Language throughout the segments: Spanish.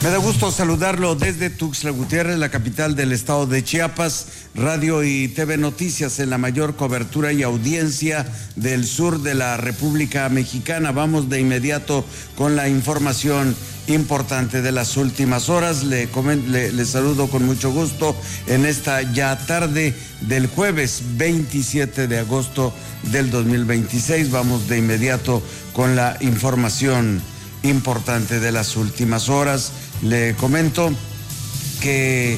Me da gusto saludarlo desde Tuxtla Gutiérrez, la capital del estado de Chiapas. Radio y TV Noticias en la mayor cobertura y audiencia del sur de la República Mexicana. Vamos de inmediato con la información importante de las últimas horas. Le saludo con mucho gusto en esta ya tarde del jueves 27 de agosto del 2026. Vamos de inmediato con la información importante de las últimas horas. Le comento que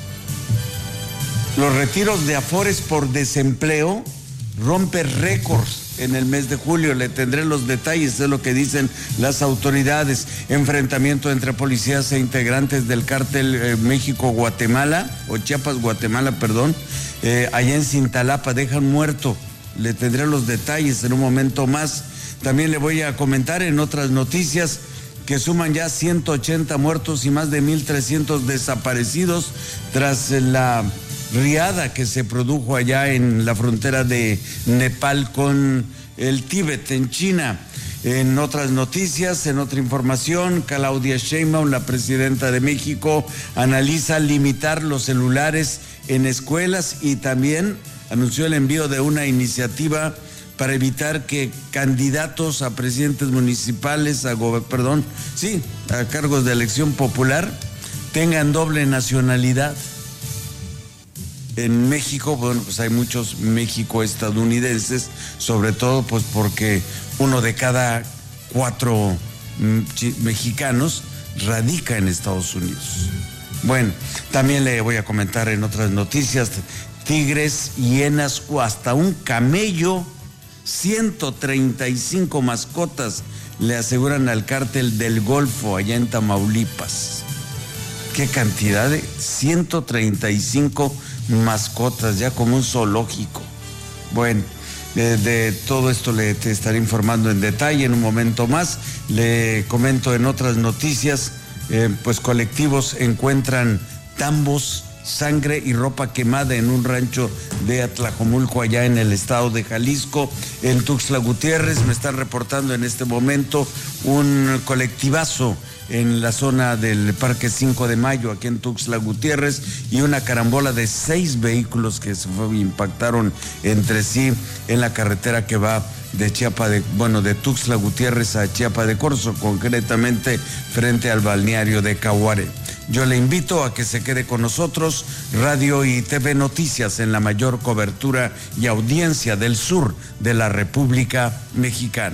los retiros de afores por desempleo rompe récords en el mes de julio. Le tendré los detalles de lo que dicen las autoridades. Enfrentamiento entre policías e integrantes del cártel México-Guatemala, o Chiapas-Guatemala, perdón, allá en Cintalapa, dejan muerto. Le tendré los detalles en un momento más. También le voy a comentar en otras noticias que suman ya 180 muertos y más de 1,300 desaparecidos tras la riada que se produjo allá en la frontera de Nepal con el Tíbet, en China. En otras noticias, en otra información, Claudia Sheinbaum, la presidenta de México, analiza limitar los celulares en escuelas y también anunció el envío de una iniciativa para evitar que candidatos a presidentes municipales, a cargos de elección popular, tengan doble nacionalidad. En México, bueno, pues hay muchos México-estadounidenses, sobre todo pues porque 1 de cada 4 mexicanos radica en Estados Unidos. Bueno, también le voy a comentar en otras noticias, tigres, hienas o hasta un camello, 135 mascotas le aseguran al cártel del Golfo allá en Tamaulipas. ¿Qué cantidad de 135 mascotas, ya como un zoológico? Bueno, de todo esto te estaré informando en detalle en un momento más. Le comento en otras noticias, pues colectivos encuentran tambos, sangre y ropa quemada en un rancho de Atlajomulco, allá en el estado de Jalisco. En Tuxtla Gutiérrez me están reportando en este momento un colectivazo en la zona del Parque 5 de Mayo, aquí en Tuxtla Gutiérrez, y una carambola de 6 vehículos que impactaron entre sí en la carretera que va de de Tuxtla Gutiérrez a Chiapa de Corzo, concretamente frente al balneario de Cahuare. Yo le invito a que se quede con nosotros, Radio y TV Noticias en la mayor cobertura y audiencia del sur de la República Mexicana.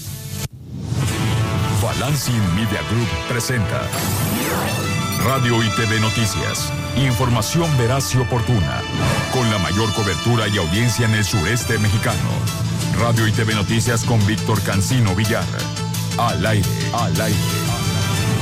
Balancing Media Group presenta Radio y TV Noticias. Información veraz y oportuna, con la mayor cobertura y audiencia en el sureste mexicano. Radio y TV Noticias con Víctor Cancino Villar. Al aire, al aire.